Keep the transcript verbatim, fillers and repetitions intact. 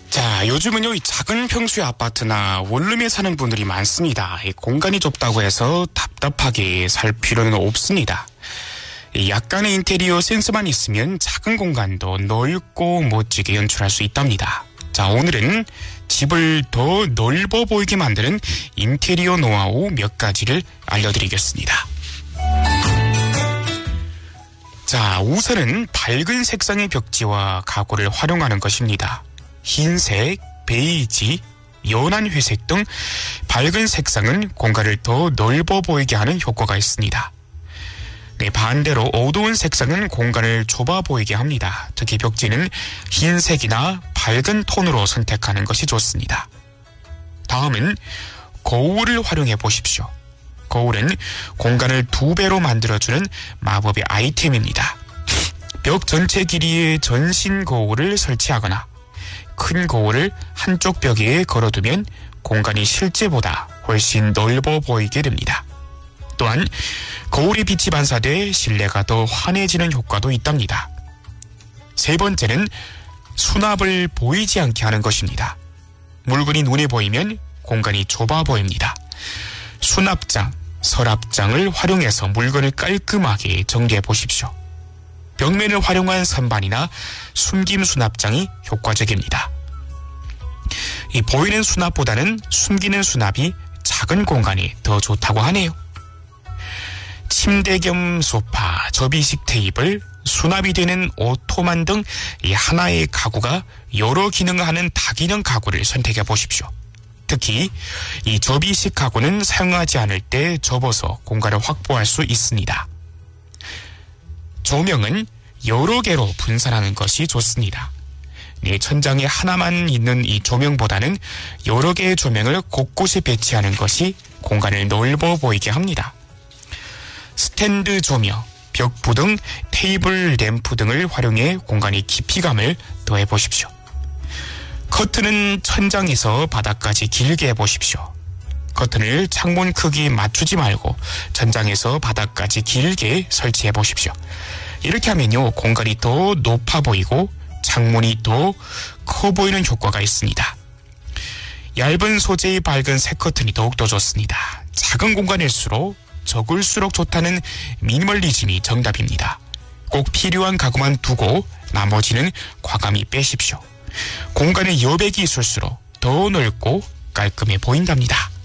자, 요즘은요, 이 작은 평수의 아파트나 원룸에 사는 분들이 많습니다. 이 공간이 좁다고 해서 답답하게 살 필요는 없습니다. 이 약간의 인테리어 센스만 있으면 작은 공간도 넓고 멋지게 연출할 수 있답니다. 자, 오늘은 집을 더 넓어 보이게 만드는 인테리어 노하우 몇 가지를 알려드리겠습니다. 자, 우선은 밝은 색상의 벽지와 가구를 활용하는 것입니다. 흰색, 베이지, 연한 회색 등 밝은 색상은 공간을 더 넓어 보이게 하는 효과가 있습니다. 네, 반대로 어두운 색상은 공간을 좁아 보이게 합니다. 특히 벽지는 흰색이나 밝은 톤으로 선택하는 것이 좋습니다. 다음은 거울을 활용해 보십시오. 거울은 공간을 두 배로 만들어주는 마법의 아이템입니다. 벽 전체 길이의 전신 거울을 설치하거나 큰 거울을 한쪽 벽에 걸어두면 공간이 실제보다 훨씬 넓어 보이게 됩니다. 또한 거울의 빛이 반사돼 실내가 더 환해지는 효과도 있답니다. 세 번째는 수납을 보이지 않게 하는 것입니다. 물건이 눈에 보이면 공간이 좁아 보입니다. 수납장, 서랍장을 활용해서 물건을 깔끔하게 정리해 보십시오. 벽면을 활용한 선반이나 숨김 수납장이 효과적입니다. 이 보이는 수납보다는 숨기는 수납이 작은 공간이 더 좋다고 하네요. 침대 겸 소파, 접이식 테이블, 수납이 되는 오토만 등 이 하나의 가구가 여러 기능을 하는 다기능 가구를 선택해 보십시오. 특히 이 접이식 가구는 사용하지 않을 때 접어서 공간을 확보할 수 있습니다. 조명은 여러 개로 분산하는 것이 좋습니다. 네, 천장에 하나만 있는 이 조명보다는 여러 개의 조명을 곳곳에 배치하는 것이 공간을 넓어 보이게 합니다. 스탠드 조명, 벽부 등 테이블 램프 등을 활용해 공간의 깊이감을 더해 보십시오. 커튼은 천장에서 바닥까지 길게 해보십시오. 커튼을 창문 크기 맞추지 말고 천장에서 바닥까지 길게 설치해 보십시오. 이렇게 하면요, 공간이 더 높아 보이고 창문이 더 커 보이는 효과가 있습니다. 얇은 소재의 밝은 색 커튼이 더욱더 좋습니다. 작은 공간일수록 적을수록 좋다는 미니멀리즘이 정답입니다. 꼭 필요한 가구만 두고 나머지는 과감히 빼십시오. 공간에 여백이 있을수록 더 넓고 깔끔해 보인답니다.